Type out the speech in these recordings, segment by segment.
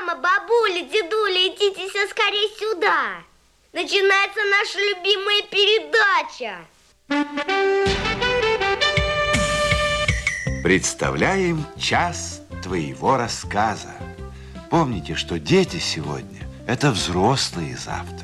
Мама, бабуля, дедуля, идите все скорее сюда. Начинается наша любимая передача. Представляем час твоего рассказа. Помните, что дети сегодня – это взрослые завтра.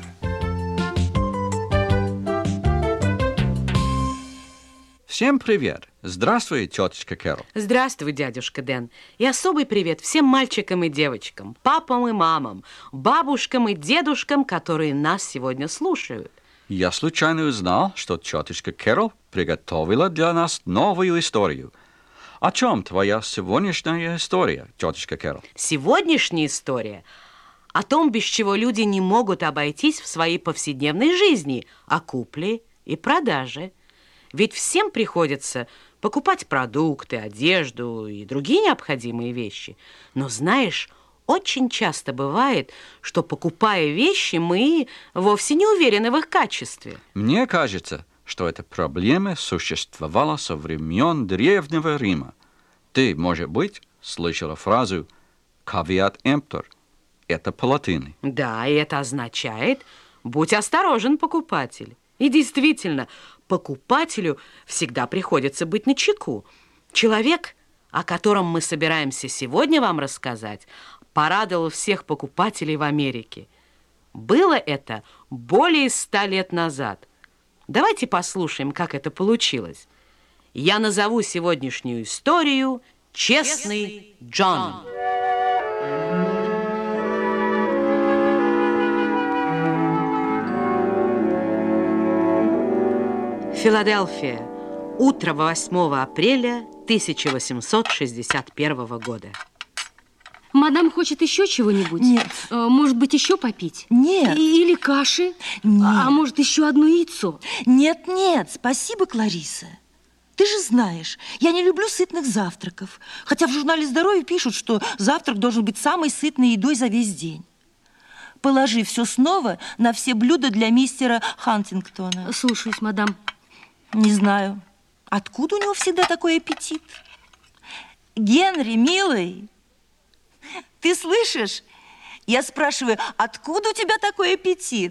Всем привет! Здравствуй, тетушка Кэрол. Здравствуй, дядюшка Дэн. И особый привет всем мальчикам и девочкам, папам и мамам, бабушкам и дедушкам, которые нас сегодня слушают. Я случайно узнал, что тетушка Кэрол приготовила для нас новую историю. О чем твоя сегодняшняя история, тетушка Кэрол? Сегодняшняя история о том, без чего люди не могут обойтись в своей повседневной жизни, о купле и продаже. Ведь всем приходится покупать продукты, одежду и другие необходимые вещи. Но знаешь, очень часто бывает, что, покупая вещи, мы вовсе не уверены в их качестве. Мне кажется, что эта проблема существовала со времен Древнего Рима. Ты, может быть, слышала фразу «caveat emptor». Это по-латыни. Да, и это означает «будь осторожен, покупатель». И действительно, покупателю всегда приходится быть начеку. Человек, о котором мы собираемся сегодня вам рассказать, порадовал всех покупателей в Америке. Было это более 100 лет назад. Давайте послушаем, как это получилось. Я назову сегодняшнюю историю «Честный Джон». Филадельфия. Утро 8 апреля 1861 года. Мадам хочет еще чего-нибудь? Нет. Может быть, еще попить? Нет. Или каши? Нет. А может, еще одно яйцо? Нет, спасибо, Клариса. Ты же знаешь, я не люблю сытных завтраков. Хотя в журнале «Здоровье» пишут, что завтрак должен быть самой сытной едой за весь день. Положи все снова на все блюда для мистера Хантингтона. Слушаюсь, мадам. Не знаю, откуда у него всегда такой аппетит. Генри, милый, ты слышишь? Я спрашиваю, откуда у тебя такой аппетит?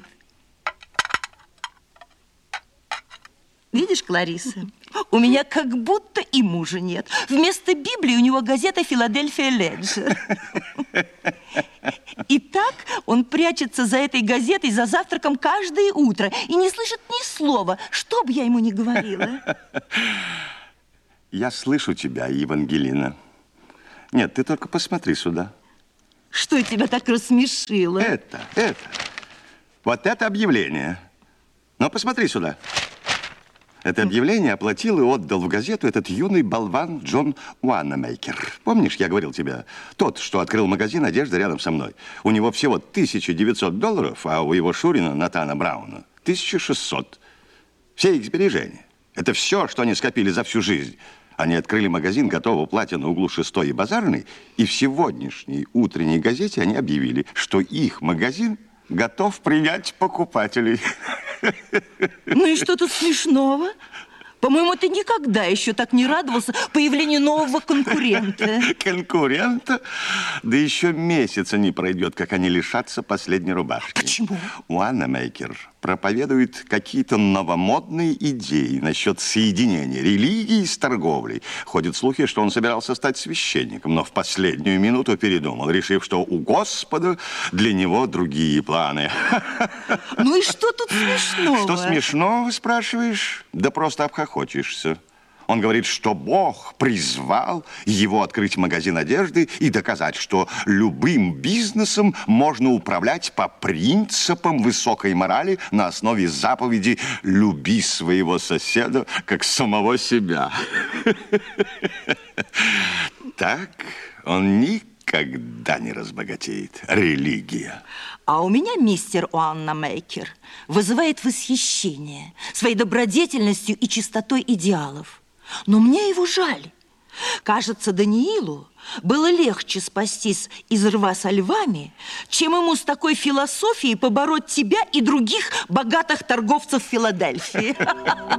Видишь, Клариса, у меня как будто и мужа нет. Вместо Библии у него газета «Филадельфия Леджер». И так он прячется за этой газетой за завтраком каждое утро и не слышит ни слова, что бы я ему ни говорила. Я слышу тебя, Евангелина. Нет, ты только посмотри сюда. Что тебя так рассмешило? Это. Вот это объявление. Ну, посмотри сюда. Это объявление оплатил и отдал в газету этот юный болван Джон Уанамейкер. Помнишь, я говорил тебе? Тот, что открыл магазин одежды рядом со мной. У него всего $1900, а у его шурина Натана Брауна 1600. Все их сбережения. Это все, что они скопили за всю жизнь. Они открыли магазин готового платья на углу 6-й и Базарной, и в сегодняшней утренней газете они объявили, что их магазин готов принять покупателей. Ну и что тут смешного? По-моему, ты никогда еще так не радовался появлению нового конкурента. Конкурента? Да еще месяца не пройдет, как они лишатся последней рубашки. Почему? Уанамейкер проповедует какие-то новомодные идеи насчет соединения религии с торговлей. Ходят слухи, что он собирался стать священником, но в последнюю минуту передумал, решив, что у Господа для него другие планы. Ну и что тут смешного? Что смешного, спрашиваешь? Да просто обхохочешься. Он говорит, что Бог призвал его открыть магазин одежды и доказать, что любым бизнесом можно управлять по принципам высокой морали на основе заповеди «люби своего соседа, как самого себя». Так он никогда не разбогатеет. Религия. А у меня мистер Уанамейкер вызывает восхищение своей добродетельностью и чистотой идеалов. Но мне его жаль. Кажется, Даниилу было легче спастись из рва со львами, чем ему с такой философией побороть тебя и других богатых торговцев Филадельфии.